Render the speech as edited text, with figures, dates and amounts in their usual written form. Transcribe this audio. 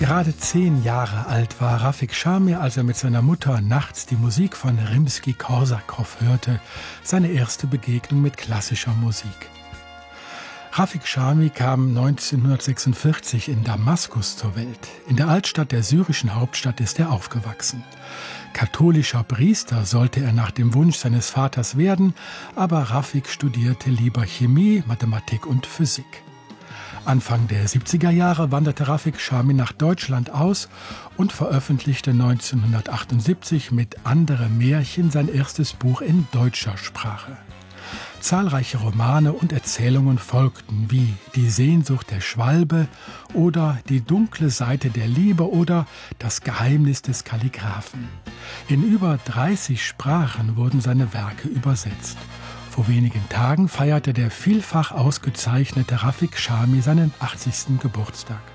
Gerade 10 Jahre alt war Rafik Schamir, als er mit seiner Mutter nachts die Musik von Rimski-Korsakow hörte, seine erste Begegnung mit klassischer Musik. Rafik Schamir kam 1946 in Damaskus zur Welt. In der Altstadt der syrischen Hauptstadt ist er aufgewachsen. Katholischer Priester sollte er nach dem Wunsch seines Vaters werden, aber Rafik studierte lieber Chemie, Mathematik und Physik. Anfang der 70er Jahre wanderte Rafik Schamir nach Deutschland aus und veröffentlichte 1978 mit Andere Märchen sein erstes Buch in deutscher Sprache. Zahlreiche Romane und Erzählungen folgten, wie Die Sehnsucht der Schwalbe oder Die dunkle Seite der Liebe oder Das Geheimnis des Kalligraphen. In über 30 Sprachen wurden seine Werke übersetzt. Vor wenigen Tagen feierte der vielfach ausgezeichnete Rafik Schamir seinen 80. Geburtstag.